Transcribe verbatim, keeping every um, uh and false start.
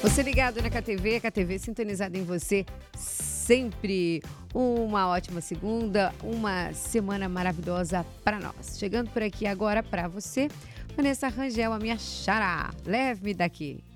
Você ligado na K T V, K T V sintonizada em você sempre. Uma ótima segunda, uma semana maravilhosa para nós. Chegando por aqui agora para você, Vanessa Rangel, a minha xará. Leve-me daqui.